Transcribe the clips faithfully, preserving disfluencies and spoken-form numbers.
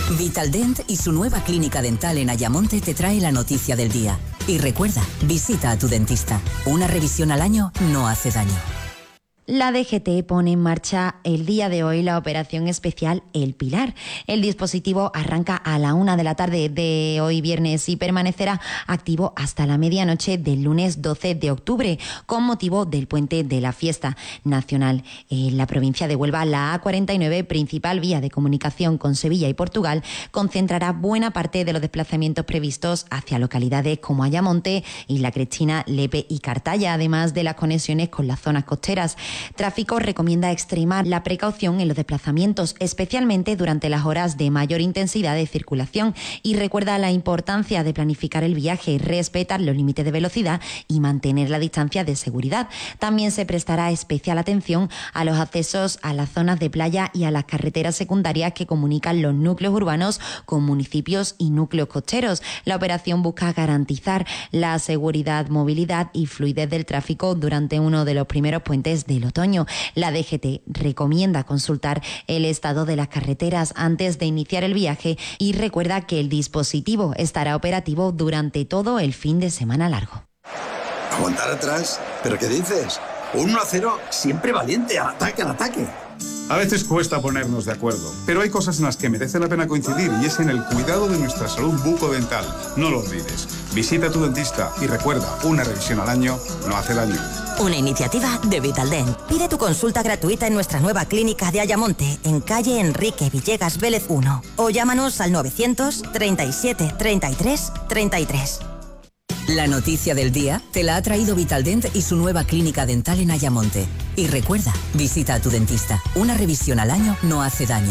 Vitaldent y su nueva clínica dental en Ayamonte te trae la noticia del día. Y recuerda, visita a tu dentista. Una revisión al año no hace daño. La D G T pone en marcha el día de hoy la operación especial El Pilar. El dispositivo arranca a la una de la tarde de hoy viernes y permanecerá activo hasta la medianoche del lunes doce de octubre con motivo del puente de la fiesta nacional. En la provincia de Huelva, la A cuarenta y nueve, principal vía de comunicación con Sevilla y Portugal, concentrará buena parte de los desplazamientos previstos hacia localidades como Ayamonte, Isla Cristina, Lepe y Cartaya, además de las conexiones con las zonas costeras. Tráfico recomienda extremar la precaución en los desplazamientos, especialmente durante las horas de mayor intensidad de circulación, y recuerda la importancia de planificar el viaje, respetar los límites de velocidad y mantener la distancia de seguridad. También se prestará especial atención a los accesos a las zonas de playa y a las carreteras secundarias que comunican los núcleos urbanos con municipios y núcleos costeros. La operación busca garantizar la seguridad, movilidad y fluidez del tráfico durante uno de los primeros puentes del otoño. La D G T recomienda consultar el estado de las carreteras antes de iniciar el viaje y recuerda que el dispositivo estará operativo durante todo el fin de semana largo. ¿Aguantar atrás? ¿Pero qué dices? uno a cero, siempre valiente, al ataque, al ataque. A veces cuesta ponernos de acuerdo, pero hay cosas en las que merece la pena coincidir y es en el cuidado de nuestra salud bucodental. No lo olvides. Visita a tu dentista y recuerda, una revisión al año no hace daño. Una iniciativa de Vitaldent. Pide tu consulta gratuita en nuestra nueva clínica de Ayamonte, en calle Enrique Villegas Vélez uno. O llámanos al novecientos treinta y siete treinta y tres treinta y tres. La noticia del día te la ha traído Vitaldent y su nueva clínica dental en Ayamonte. Y recuerda, visita a tu dentista. Una revisión al año no hace daño.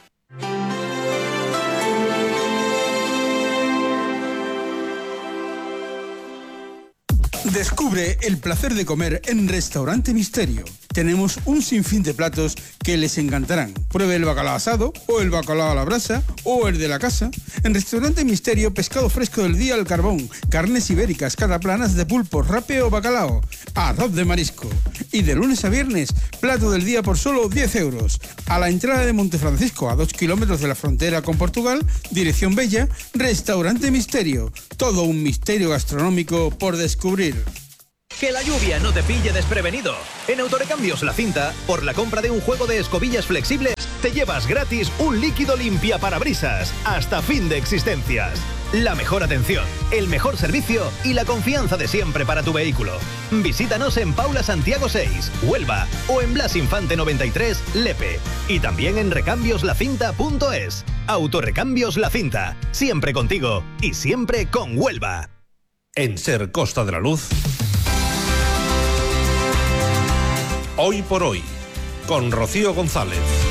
Descubre el placer de comer en Restaurante Misterio. Tenemos un sinfín de platos que les encantarán. Pruebe el bacalao asado, o el bacalao a la brasa, o el de la casa. En Restaurante Misterio, pescado fresco del día al carbón, carnes ibéricas, cataplanas de pulpo, rape o bacalao, arroz de marisco. Y de lunes a viernes, plato del día por solo diez euros. A la entrada de Montefrancisco, a dos kilómetros de la frontera con Portugal, dirección Bella, Restaurante Misterio. Todo un misterio gastronómico por descubrir. Que la lluvia no te pille desprevenido. En Autorecambios La Cinta, por la compra de un juego de escobillas flexibles, te llevas gratis un líquido limpia parabrisas hasta fin de existencias. La mejor atención, el mejor servicio y la confianza de siempre para tu vehículo. Visítanos en Paula Santiago seis, Huelva, o en Blas Infante noventa y tres, Lepe. Y también en recambios la cinta punto es. Autorecambios La Cinta, siempre contigo y siempre con Huelva. En Ser Costa de la Luz, Hoy por Hoy, con Rocío González.